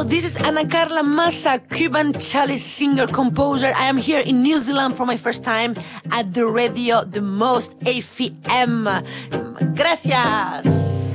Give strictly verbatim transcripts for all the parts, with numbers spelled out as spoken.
this is Ana Carla Massa, Cuban chalice singer, composer. I am here in New Zealand for my first time at the radio, the most F M. Gracias.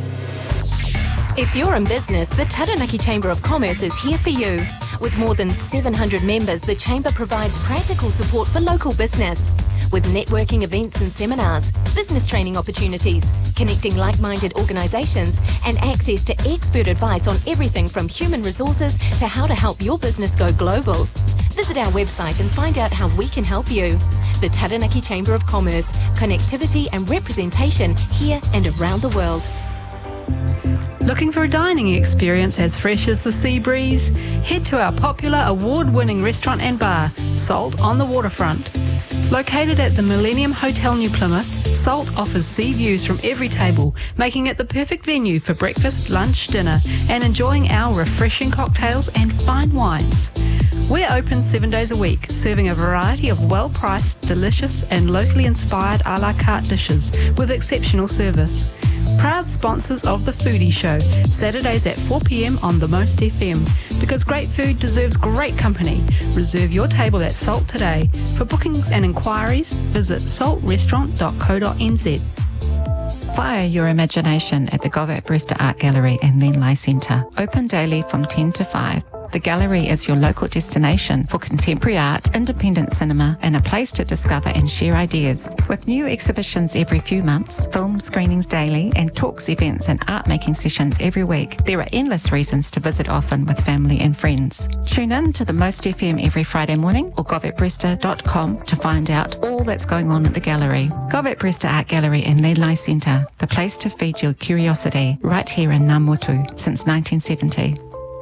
If you're in business, the Taranaki Chamber of Commerce is here for you. With more than seven hundred members, the Chamber provides practical support for local business. With networking events and seminars, business training opportunities, connecting like-minded organisations, and access to expert advice on everything from human resources to how to help your business go global. Visit our website and find out how we can help you. The Taranaki Chamber of Commerce, connectivity and representation here and around the world. Looking for a dining experience as fresh as the sea breeze? Head to our popular award-winning restaurant and bar, Salt on the Waterfront. Located at the Millennium Hotel New Plymouth, Salt offers sea views from every table, making it the perfect venue for breakfast, lunch, dinner, and enjoying our refreshing cocktails and fine wines. We're open seven days a week, serving a variety of well-priced, delicious and locally inspired a la carte dishes with exceptional service. Proud sponsors of The Foodie Show, Saturdays at four p m on The Most F M. Because great food deserves great company. Reserve your table at Salt today. For bookings and inquiries, visit salt restaurant dot co dot n z. Fire your imagination at the Govett Brewster Art Gallery and Lenlai Centre. Open daily from ten to five. The gallery is your local destination for contemporary art, independent cinema, and a place to discover and share ideas. With new exhibitions every few months, film screenings daily, and talks, events, and art-making sessions every week, there are endless reasons to visit often with family and friends. Tune in to the Most F M every Friday morning or govett brewster dot com to find out all that's going on at the gallery. Govett Brewster Art Gallery and Lenlai Centre, the place to feed your curiosity, right here in Ngā Motu since nineteen seventy.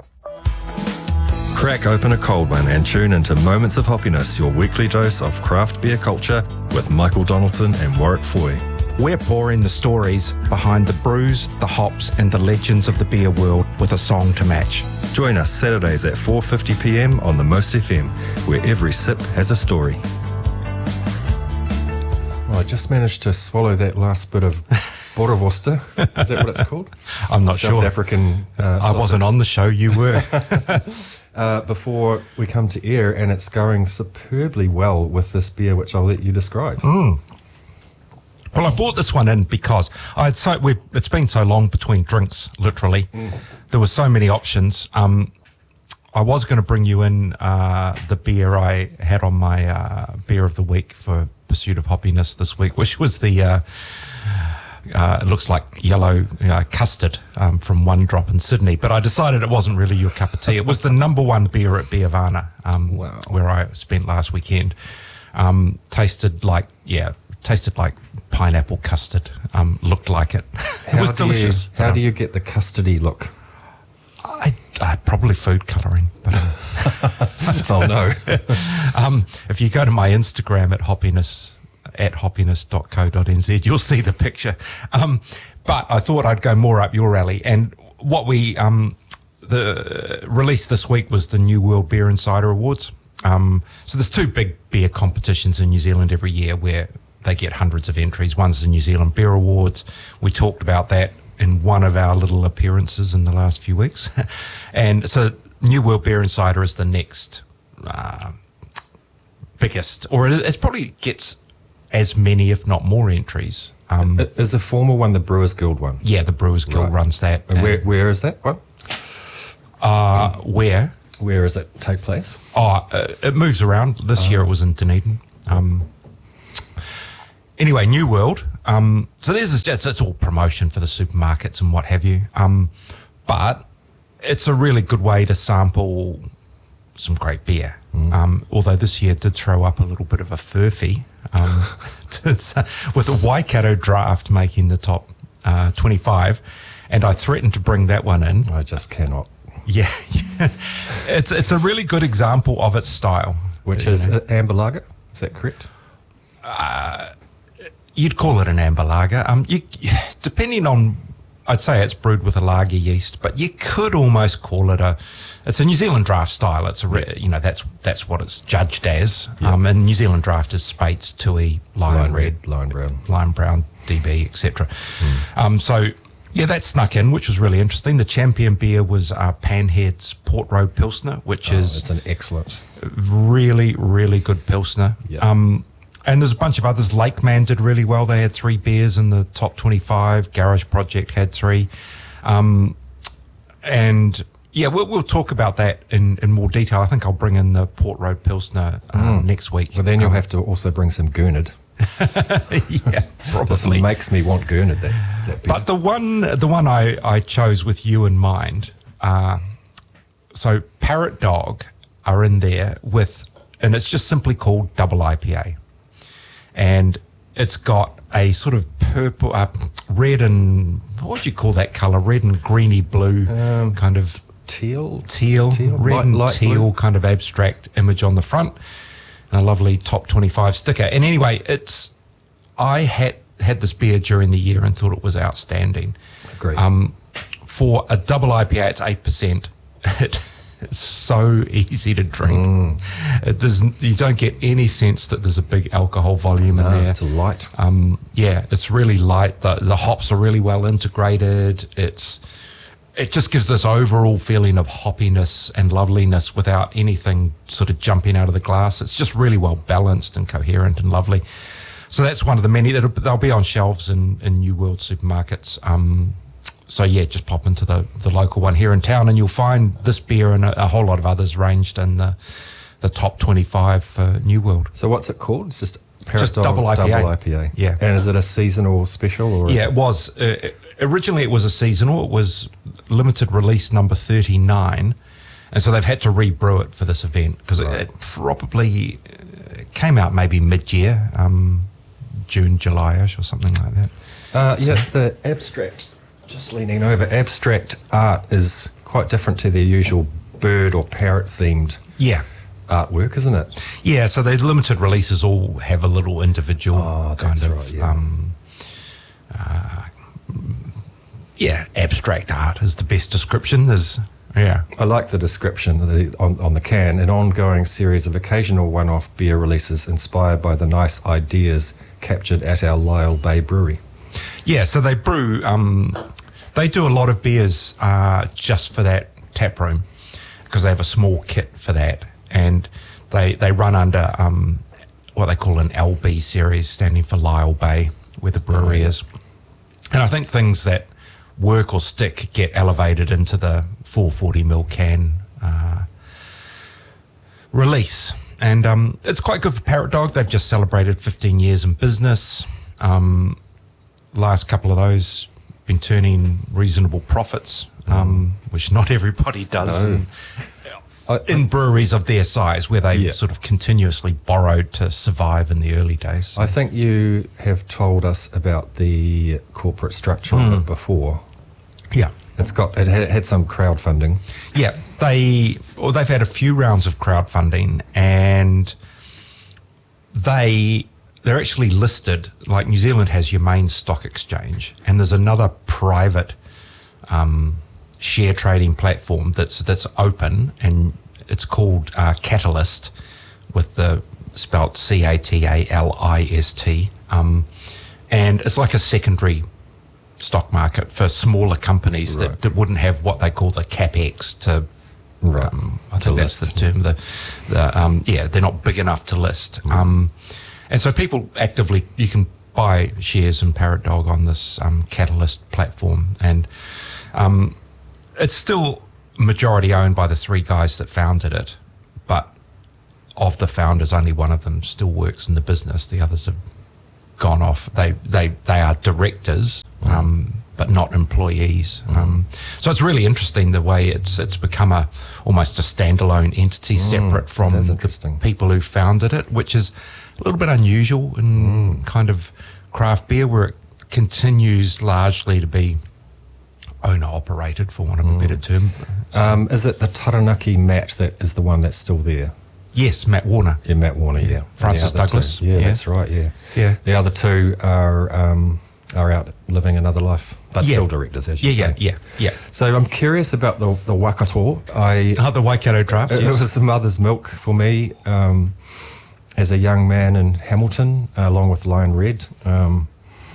Crack open a cold one and tune into Moments of Hoppiness, your weekly dose of craft beer culture with Michael Donaldson and Warwick Foy. We're pouring the stories behind the brews, the hops and the legends of the beer world with a song to match. Join us Saturdays at four fifty p m on the Most F M, where every sip has a story. Well, I just managed to swallow that last bit of boerewors. Is that what it's called? I'm not South sure. South African uh, I wasn't on the show, you were. uh, before we come to air, and it's going superbly well with this beer, which I'll let you describe. Mm. Well, I bought this one in because I had so we've, it's been so long between drinks, literally. Mm. There were so many options. Um, I was going to bring you in uh, the beer I had on my uh, beer of the week for Pursuit of Hoppiness this week, which was the uh, uh, it looks like yellow uh, custard um, from One Drop in Sydney, but I decided it wasn't really your cup of tea. It was the number one beer at Beervana, um, wow. where I spent last weekend. Um, tasted like yeah, tasted like pineapple custard. Um, looked like it. It how was do delicious. You, how um, do you get the custardy look? I, I probably food colouring, but um, oh no. um, if you go to my Instagram at hoppiness at hoppiness dot co dot n z, you'll see the picture. Um, but I thought I'd go more up your alley. And what we um, the release this week was the New World Beer Insider Awards. Um, so there's two big beer competitions in New Zealand every year where they get hundreds of entries. One's the New Zealand Beer Awards. We talked about that in one of our little appearances in the last few weeks. And so New World Beer Insider is the next uh, biggest, or it, it probably gets as many, if not more, entries. Um, is the former one the Brewers Guild one? Yeah, the Brewers Guild right. runs that. And where, where is that one? Uh, where? Where does it take place? Oh, uh, it moves around. This Oh. year it was in Dunedin. Um, anyway, New World. Um, so there's this, it's, it's all promotion for the supermarkets and what have you. Um, but it's a really good way to sample some great beer. Mm. Um, although this year did throw up a little bit of a furphy um, with the Waikato draft making the top uh, twenty-five. And I threatened to bring that one in. I just cannot. Yeah, yeah. It's it's a really good example of its style. Which is know. amber lager, is that correct? Uh, you'd call it an amber lager. Um, you, depending on, I'd say it's brewed with a lager yeast, but you could almost call it a, it's a New Zealand draft style. It's a, re, you know, that's that's what it's judged as. Yep. Um, and New Zealand draft is Spates, Tui, Lion, Lion Red, Red, Lion Brown, Lion Brown, D B, et cetera. Mm. Um, so Yeah, that snuck in, which was really interesting. The champion beer was uh, Panhead's Port Road Pilsner, which Oh, is it's an excellent. really, really good Pilsner. Yeah. Um, and there's a bunch of others. Lakeman did really well. They had three beers in the top twenty-five. Garage Project had three. Um, and yeah, we'll, we'll talk about that in, in more detail. I think I'll bring in the Port Road Pilsner um, next week. Well, then you'll Um, have to also bring some Gurnard. yeah, This probably. makes me want Gurnard, that, that beer. But the one, the one I, I chose with you in mind, uh, so Parrot Dog are in there with, and it's just simply called Double I P A, and it's got a sort of purple, uh, red and what do you call that color? Red and greeny blue Um, kind of teal? teal, Teal? red Light- and light teal blue? kind of abstract image on the front, and a lovely top twenty-five sticker. And anyway, it's I had had this beer during the year and thought it was outstanding. Agreed. Um, for a double I P A, it's eight percent. It, it's so easy to drink. Mm. It doesn't. You don't get any sense that there's a big alcohol volume No, in there. it's light. Um, yeah, it's really light. The the hops are really well integrated. It's it just gives this overall feeling of hoppiness and loveliness without anything sort of jumping out of the glass. It's just really well balanced and coherent and lovely. So that's one of the many that they'll be on shelves in, in New World supermarkets. Um, so yeah, just pop into the, the local one here in town, and you'll find this beer and a, a whole lot of others ranged in the the top twenty-five for New World. So what's it called? It's just Parrot Just Dog double I P A. Double I P A. Yeah. And is it a seasonal special? Or is Yeah, it- it was. Uh, originally, it was a seasonal. It was limited release number thirty-nine. And so they've had to rebrew it for this event because Right. it, it probably uh, came out maybe mid-year, um, June, July-ish or something like that. Uh, yeah, the abstract, just leaning over, abstract art is quite different to their usual bird or parrot themed Yeah. artwork, isn't it? Yeah, so the limited releases all have a little individual Oh, kind that's of, right, yeah. um, uh, yeah, abstract art is the best description. There's, yeah. I like the description of the, on, on the can, an ongoing series of occasional one-off beer releases inspired by the nice ideas captured at our Lyle Bay Brewery. Yeah, so they brew, um, they do a lot of beers uh, just for that tap room because they have a small kit for that. And they, they run under um, what they call an L B series, standing for Lyle Bay, where the brewery is. And I think things that work or stick get elevated into the four forty milliliter can uh, release. And um, it's quite good for Parrot Dog. They've just celebrated fifteen years in business. Um, last couple of those been turning reasonable profits, um, which not everybody does No. in, I, in breweries of their size, where they Yeah. sort of continuously borrowed to survive in the early days. I think you have told us about the corporate structure of it before. yeah. It's got it had, had some crowdfunding. Yeah, they or they've had a few rounds of crowdfunding, and they they're actually listed. Like New Zealand has your main stock exchange, and there's another private um, share trading platform that's that's open, and it's called uh, Catalyst, with the spelt C A T A L I S T, um, and it's like a secondary stock market for smaller companies Right. that, that wouldn't have what they call the capex to. Right. Um, I To think that's list. the term. The, the um, yeah, they're not big enough to list. Um, and so people actively, you can buy shares in Parrot Dog on this um, Catalyst platform, and um, it's still majority owned by the three guys that founded it. But of the founders, only one of them still works in the business. The others have gone off. They they they are directors, um, but not employees. Um, so it's really interesting the way it's it's become a almost a standalone entity, separate from that is the interesting. people who founded it, which is a little bit unusual in kind of craft beer, where it continues largely to be owner operated, for want of a better term. So- Um, is it the Taranaki Matt that is the one that's still there? yes, Matt Warner. Yeah, Matt Warner, yeah. And Francis the other Douglas, two- Yeah, yeah. that's right, yeah. Yeah. The other two are um, are out living another life, but Yeah. still directors, as you Yeah, say. yeah, yeah, yeah. So I'm curious about the, the Wakato. I, Oh, the Waikato draft. it, yes. it was the mother's milk for me um, as a young man in Hamilton, uh, along with Lion Red. Um,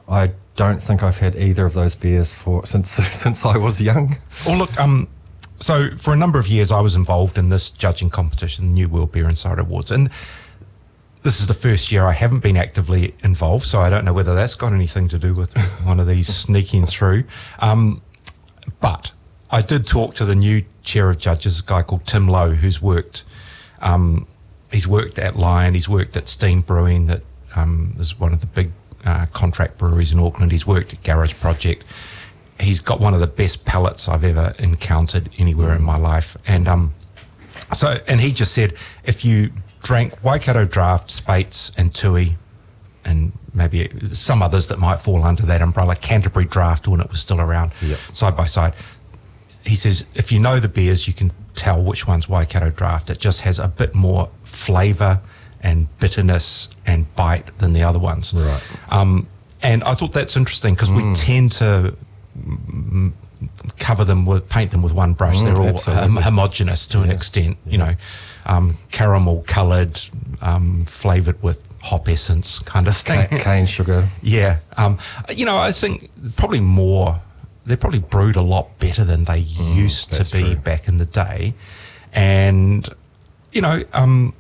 I don't think I've had either of those beers for since since I was young. Well, look, um, so for a number of years I was involved in this judging competition, the New World Beer Insider Awards, and this is the first year I haven't been actively involved, so I don't know whether that's got anything to do with one of these sneaking through. Um, but I did talk to the new chair of judges, a guy called Tim Lowe, who's worked, um, he's worked at Lion, he's worked at Steam Brewing, that um, is one of the big uh, contract breweries in Auckland. He's worked at Garage Project. He's got one of the best palates I've ever encountered anywhere in my life. And um, so, and he just said, if you drank Waikato Draft, Spates and Tui, and maybe some others that might fall under that umbrella, Canterbury Draft when it was still around, yep. side by side. He says, if you know the beers, you can tell which one's Waikato Draft. It just has a bit more flavour and bitterness and bite than the other ones. Right. Um, and I thought that's interesting because mm. we tend to m- cover them with, paint them with one brush. Mm, They're all absolutely. hom- homogenous to yeah. an extent, yeah. you know, um, caramel coloured, um, flavoured with hop essence kind of thing. Ca- cane sugar. Yeah. Um, you know, I think probably more, they're probably brewed a lot better than they mm, used to be true. back in the day. And, you know, um,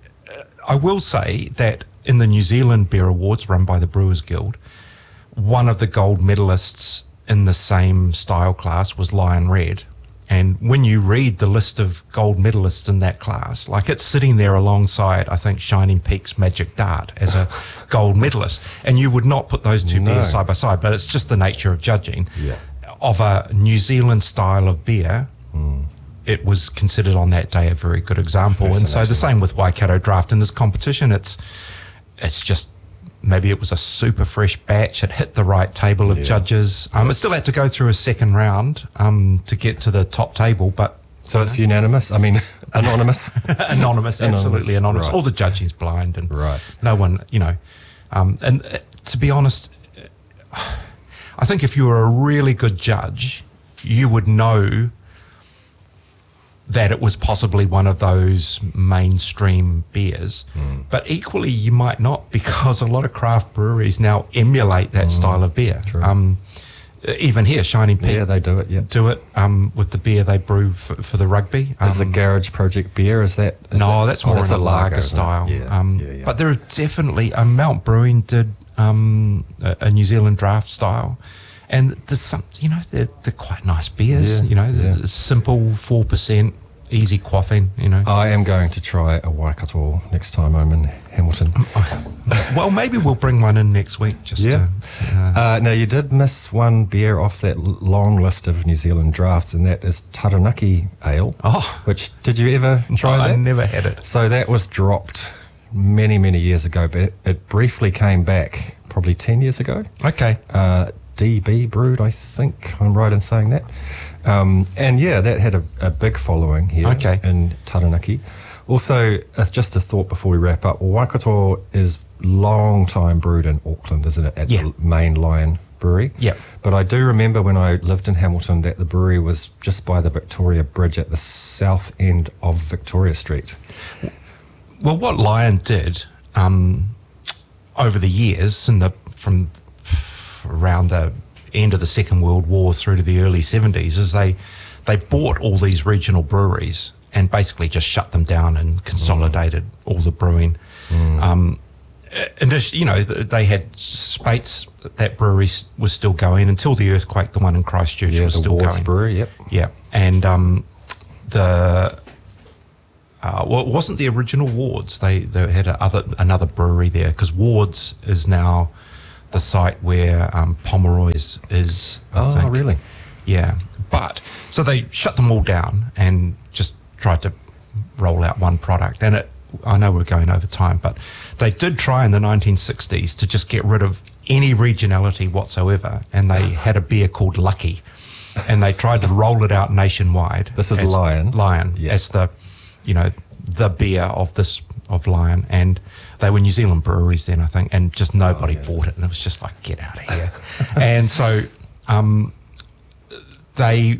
I will say that in the New Zealand Beer Awards run by the Brewers Guild, one of the gold medalists in the same style class was Lion Red. And when you read the list of gold medalists in that class, like it's sitting there alongside, I think, Shining Peak's Magic Dart as a gold medalist. And you would not put those two No. beers side by side, but it's just the nature of judging. Yeah. Of a New Zealand style of beer, Mm. it was considered on that day a very good example. And so the same with Waikato Draft in this competition. It's it's just, maybe it was a super fresh batch. It hit the right table of Yeah. judges. Um, it still had to go through a second round um, to get to the top table, but So it's unanimous? I mean, anonymous? anonymous, Anonymous, absolutely anonymous. right. All the judging's blind, and Right. no one, you know. Um, and uh, to be honest, uh, I think if you were a really good judge, you would know that it was possibly one of those mainstream beers. Mm. But equally, you might not, because a lot of craft breweries now emulate that mm. style of beer. True. Um, even here, Shining Peak Yeah, they do it, yeah. do it um, with the beer they brew for, for the rugby. Is the Um, Garage Project beer, is that? Is no, that, that's oh, more that's in a lager, isn't it? style. Yeah, Um, yeah, yeah. But there are definitely, um, Mount Brewing did um, a, a New Zealand draft style. And there's some, you know, they're, they're quite nice beers, Yeah, you know, yeah. they're simple, four percent, easy quaffing, you know. I am going to try a Waikato next time I'm in Hamilton. Well, maybe we'll bring one in next week just Yeah. to... Uh, Uh, now, you did miss one beer off that l- long list of New Zealand drafts, and that is Taranaki Ale. Oh. Which, did you ever try I that? never had it. So that was dropped many, many years ago, but it, it briefly came back probably ten years ago. Okay. Uh, D B brewed, I think I'm right in saying that. Um, and yeah, that had a, a big following here Okay. in Taranaki. Also, uh, just a thought before we wrap up, Waikato is long time brewed in Auckland, isn't it? At Yeah. the main Lion Brewery. Yeah. But I do remember when I lived in Hamilton that the brewery was just by the Victoria Bridge at the south end of Victoria Street. Well, what Lion did um, over the years, in the from around the end of the Second World War through to the early seventies, is they they bought all these regional breweries and basically just shut them down and consolidated mm. all the brewing. Mm. Um, and this, you know, they had Spates, that brewery was still going until the earthquake. The one in Christchurch yeah, was the still Wards going. Brewery, yep. Yeah, and um, the uh, well, it wasn't the original Wards. They they had a other another brewery there, because Wards is now the site where um, Pomeroy's is. I Oh, think. really? Yeah, but so they shut them all down and just tried to roll out one product. And it, I know we're going over time, but they did try in the nineteen sixties to just get rid of any regionality whatsoever, and they had a beer called Lucky, and they tried to roll it out nationwide. This is as Lion. Lion, Yeah. as the, you know, the beer of this of Lion, and they were New Zealand breweries then, I think, and just nobody Oh, yeah. bought it, and it was just like, get out of here. And so um, they,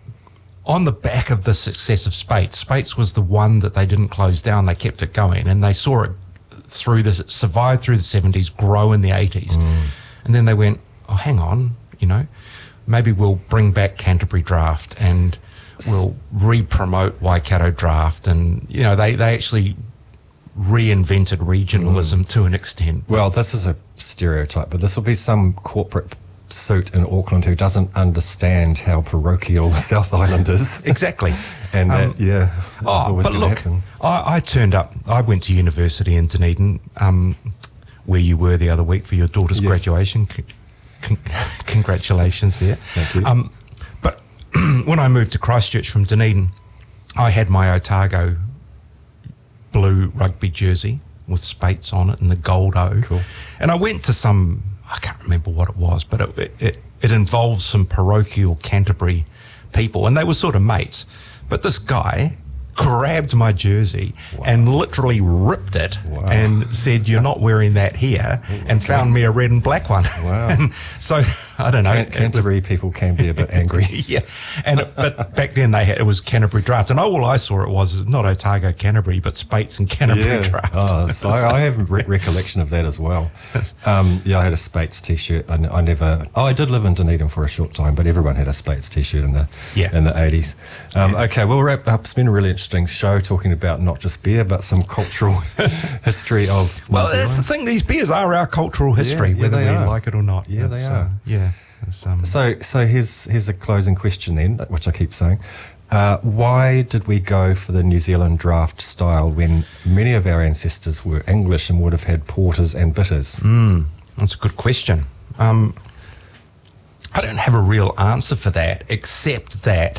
on the back of the success of Spates, Spates was the one that they didn't close down, they kept it going, and they saw it through this, survive through the seventies, grow in the eighties. Mm. And then they went, oh, hang on, you know, maybe we'll bring back Canterbury Draft and we'll re-promote Waikato Draft. And, you know, they, they actually reinvented regionalism mm. to an extent. Well, this is a stereotype, but this will be some corporate suit in Auckland who doesn't understand how parochial the South Island is. Exactly. And um, that, yeah, that's oh, always but going to look, happen. I, I turned up, I went to university in Dunedin, um, where you were the other week for your daughter's Yes. graduation. C- con- congratulations there. Thank you. Um, but when I moved to Christchurch from Dunedin, I had my Otago blue rugby jersey with Spates on it and the gold O. Cool. And I went to some, I can't remember what it was, but it, it, it involved some parochial Canterbury people, and they were sort of mates. But this guy grabbed my jersey wow. and literally ripped it wow. and said, "You're not wearing that here," and found me a red and black one. Wow. And so, I don't know. Can- Canterbury people can be a bit angry. Yeah. And it, but back then they had, it was Canterbury Draft, and all I saw it was not Otago Canterbury, but Spates and Canterbury Yeah. Draft. Oh, so I, I have a re- recollection of that as well. Um, yeah, I had a Spates t-shirt. I, n- I never. Oh, I did live in Dunedin for a short time, but everyone had a Spates t-shirt in the Yeah. in the eighties. Um, Yeah. Okay, we'll wrap up. It's been a really interesting show talking about not just beer, but some cultural history of. New Well, that's the Zealand. thing. These beers are our cultural history, Yeah, yeah, whether they we are. like it or not. Yeah, they It's, are. Uh, yeah. It's, um, So, so here's here's a closing question then, which I keep saying. Uh, why did we go for the New Zealand draft style when many of our ancestors were English and would have had porters and bitters? Mm, that's a good question. Um, I don't have a real answer for that, except that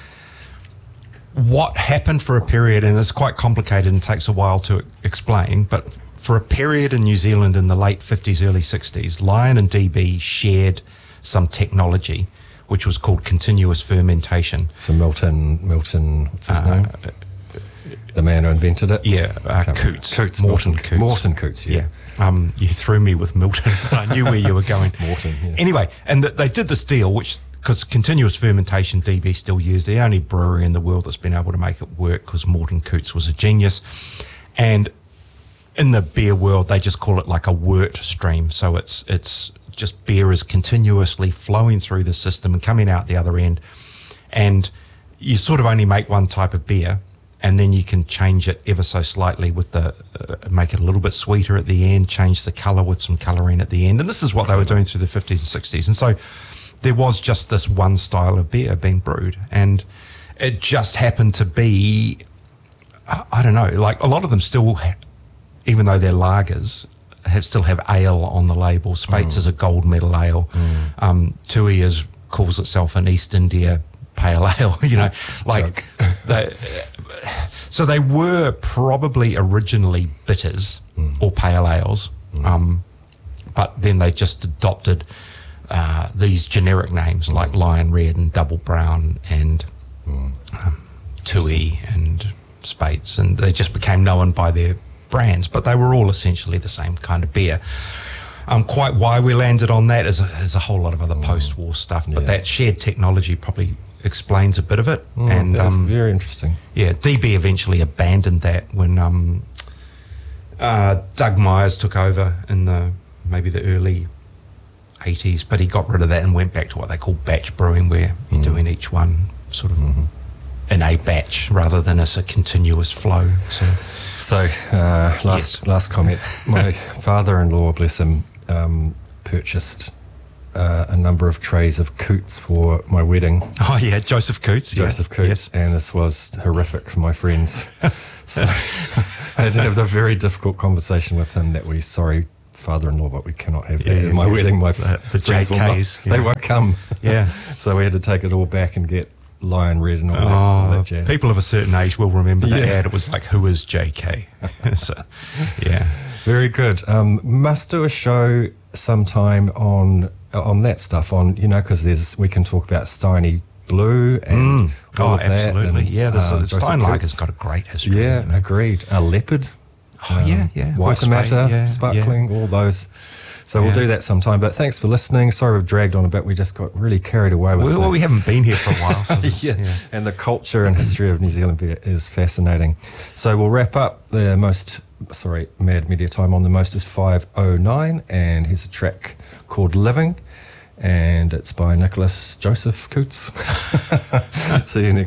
what happened for a period, and it's quite complicated and takes a while to explain, but for a period in New Zealand in the late fifties, early sixties, Lion and D B shared some technology which was called continuous fermentation. So Milton, Milton, what's his Uh, name? The man who invented it? Yeah, uh, Can't remember. Coots. Coots. Morton Milton Coots. Morton Coots, yeah. Yeah. Um, you threw me with Milton, but I knew where you were going. Morton, yeah. Anyway, and th- they did this deal, which, because continuous fermentation D B still used, the only brewery in the world that's been able to make it work, because Morton Coots was a genius. And in the beer world, they just call it like a wort stream. So it's it's just beer is continuously flowing through the system and coming out the other end. And you sort of only make one type of beer, and then you can change it ever so slightly with the, uh, make it a little bit sweeter at the end, change the colour with some colouring at the end. And this is what they were doing through the fifties and sixties. And so there was just this one style of beer being brewed. And it just happened to be, I, I don't know, like a lot of them still, ha- even though they're lagers, have still have ale on the label. Spates mm. is a gold medal ale. Mm. Um, Tui is, calls itself an East India pale ale, you know, like they, so they were probably originally bitters mm. or pale ales, mm. um, but then they just adopted uh, these generic names mm. like Lion Red and Double Brown and mm. um, Tui and Spates, and they just became known by their brands, but they were all essentially the same kind of beer. Um, quite why we landed on that is a, is a whole lot of other mm. post-war stuff, but yeah. that shared technology probably explains a bit of it. Mm, and that's um, very interesting. Yeah, D B eventually abandoned that when um, uh, Doug Myers took over in the maybe the early eighties, but he got rid of that and went back to what they call batch brewing, where you're Mm. doing each one sort of Mhm. in a batch rather than as a continuous flow. So. So, uh, last Yes. last comment. My father-in-law, bless him, um, purchased uh, a number of trays of Coots for my wedding. Oh yeah, Joseph Coots. Joseph yeah. Coots, Yes. and this was horrific for my friends. So I had to have a very difficult conversation with him that we, sorry, father-in-law, but we cannot have that Yeah, in my yeah. wedding. My The- the friends will not- J Ks, they yeah. won't come. Yeah. So we had to take it all back and get Lion Red and all, that, all Oh, that jazz. people of a certain age will remember that Yeah. ad. It was like, "Who is J K?" So, yeah. Very good. Um, must do a show sometime on on that stuff. On you know because there's we can talk about Steiny Blue and Mm. all Oh, of that. absolutely. and, yeah, this, uh, uh, Joseph Steinlager's Coots. got a great history. Yeah, you know. agreed. A Leopard. Oh, yeah, yeah. Waitemata, Westway, yeah, Sparkling, all those. So we'll Yeah. do that sometime. But thanks for listening. Sorry we've dragged on a bit. We just got really carried away with Well, the- well, we haven't been here for a while. So this- yeah. yeah. And the culture and history of New Zealand beer is fascinating. So we'll wrap up the most sorry, Mad Media time on the most is five oh nine, and here's a track called Living, and it's by Nicholas Joseph Coots. See you next